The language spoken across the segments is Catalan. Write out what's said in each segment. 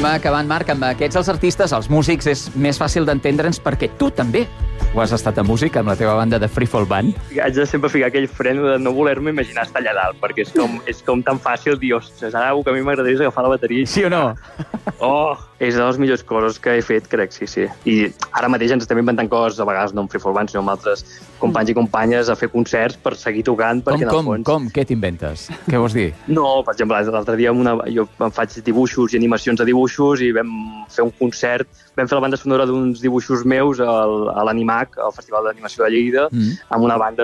acabant, Marc. Amb aquests, els artistes, els músics, és més fàcil d'entendre'ns perquè tu també ho has estat a música amb la teva banda de Free Fall Band. Haig de sempre ficar aquell fren de no voler-me imaginar estar allà dalt, perquè és com tan fàcil dir, ostres, ara que a mi m'agradaria agafar la bateria. Sí o no? Oh, és de les millors coses que he fet, crec, sí. I ara mateix ens estem inventant coses, a vegades no amb Free Fall Band, sinó amb altres companys i companyes, a fer concerts per seguir tocant, perquè en el fons... Com? Què t'inventes? Què vols dir? No, per exemple, l'altre dia jo em faig dibuixos i animacions de dibuixos i vam fer un concert, vam fer la banda sonora d'uns dibuixos meus a l'Animac, al Festival d'Animació de Lleida, amb una banda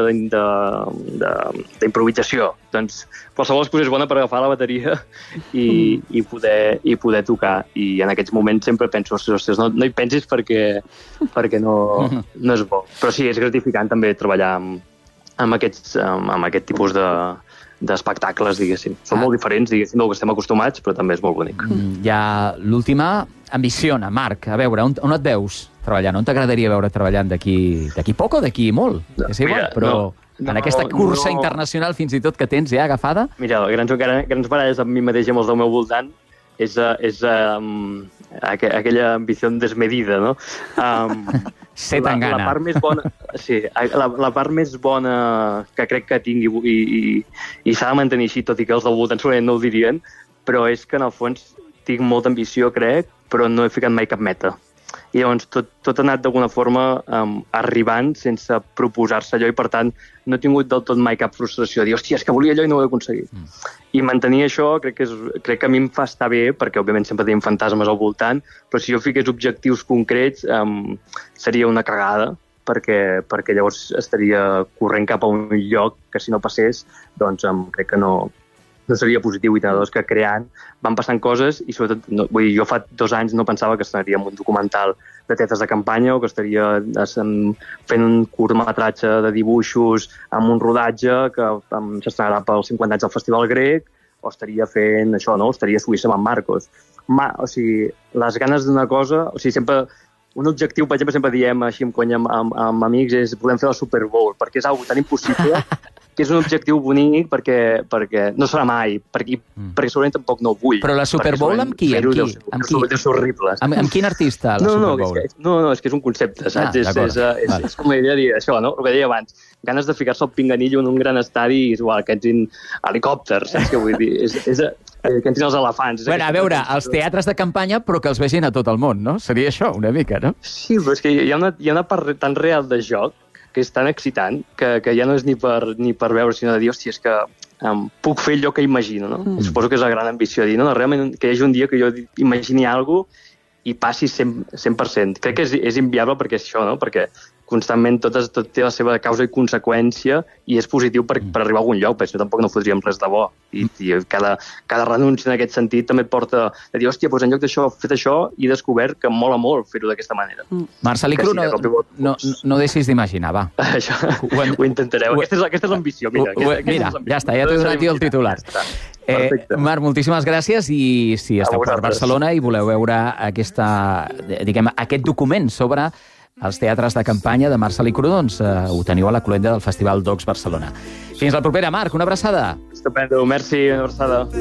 d'improvisació. Doncs qualsevol excusa és bona per agafar la bateria i poder tocar. I en aquests moments sempre penso, ostres, no hi pensis perquè no és bo. Però sí, és gratificant també treballar amb aquest tipus d'espectacles, diguéssim. Són molt diferents, diguéssim, del que estem acostumats, però també és molt bonic. Hi ha l'última, ambiciona, Marc. A veure, on et veus treballant? On t'agradaria veure treballant d'aquí poc o d'aquí molt? És igual, però en aquesta cursa internacional fins i tot que tens ja agafada? Mira, grans baralles amb mi mateix i amb els del meu voltant és aquella ambició desmedida, no? Ser tan gana. La part més bona, sí, la part més bona que crec que tinc i s'ha de mantenir així, tot i que els del voltant segurament no ho dirien, però és que en el fons tinc molta ambició, crec, però no he ficat mai cap meta. I llavors tot ha anat d'alguna forma arribant sense proposar-se allò i per tant no he tingut del tot mai cap frustració de dir, hòstia, és que volia allò i no ho he aconseguit. I mantenir això crec que a mi em fa estar bé, perquè òbviament sempre tenim fantasmes al voltant, però si jo fiqués objectius concrets seria una cagada, perquè llavors estaria corrent cap a un lloc que si no passés doncs crec que no seria positiu, i tant que creant van passant coses i sobretot, jo fa 2 anys no pensava que estaria en un documental de teatres de campanya o que estaria fent un curtmetratge de dibuixos amb un rodatge que s'estrenarà pels 50 anys del Festival Grec o estaria fent això, no? Estaria a Suïssa amb en Marcos. O sigui, les ganes d'una cosa, o sigui, sempre un objectiu, per exemple, sempre diem així amb conya amb amics, és podem fer la Super Bowl, perquè és una tan impossible que és un objectiu bonic perquè no serà mai, perquè segurament tampoc no ho vull. Però la Super Bowl amb qui? Deu ser horrible. Amb quin artista, la Super Bowl? No, és que és un concepte, saps? És com la idea de dir això, no? El que deia abans, ganes de ficar-se el pinganillo en un gran estadi i que entrin helicòpters, saps què vull dir? Que entrin els elefants. Bueno, a veure, els teatres de campanya, però que els vegin a tot el món, no? Seria això, una mica, no? Sí, però és que hi ha una part tan real de joc que és tan excitant que ja no és ni per veure, sinó de dir, hòstia, és que puc fer allò que imagino, no? I suposo que és la gran ambició de dir, no, realment que hi hagi un dia que jo imagini alguna cosa i passi 100%. Crec que és inviable perquè és això, no? Perquè constantment tot té la seva causa i conseqüència i és positiu per arribar a algun lloc, perquè tampoc no fotríem res de bo. I cada renúncia en aquest sentit també et porta a dir, hòstia, doncs en lloc d'això, he fet això i he descobert que mola molt fer-ho d'aquesta manera. Marcelí Cru, no deixis d'imaginar, va. Això, ho intentareu. Aquesta és l'ambició, mira. Mira, ja està, ja t'he donat jo el titular. Marc, moltíssimes gràcies i si esteu per Barcelona i voleu veure aquest document sobre els teatres de campanya de Marcelí Cru, doncs ho teniu a la cloenda del Festival Docs Barcelona. Fins la propera, Marc, una abraçada. Estupendo, merci, una abraçada.